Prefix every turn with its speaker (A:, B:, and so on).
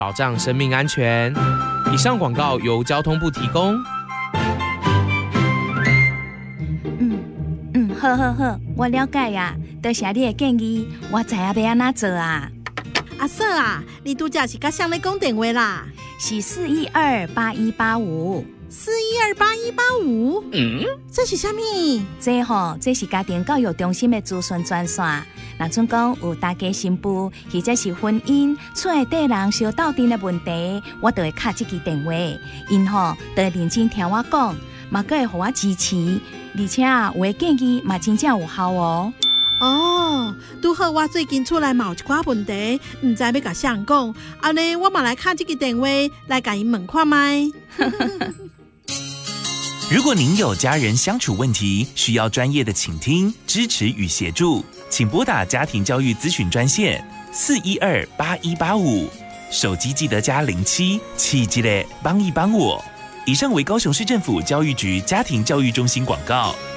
A: 保障生命安全。以上广告由交通部提供。
B: 好，我了解呀，多谢你的建议，我知影要安怎做啊。
C: 阿嫂啊，你拄则是甲谁咧讲电话啦？
B: 是4128185。
C: 4128185？这是啥物？
B: 这是家庭教育中心的资讯专线。若准讲有大家新妇或者是婚姻厝内底人相斗阵的问题，我就会敲这支电话，因就会认真听我讲，嘛阁会互我支持，而且有的建议嘛真正有效哦。
C: 拄好我最近厝内嘛有一寡问题，唔知要甲谁人讲，安尼我嘛来敲这个电话来甲因问看卖。
D: 如果您有家人相处问题，需要专业的倾听、支持与协助，请拨打家庭教育咨询专线4128185，手机记得加07，记得帮一帮我。以上为高雄市政府教育局家庭教育中心广告。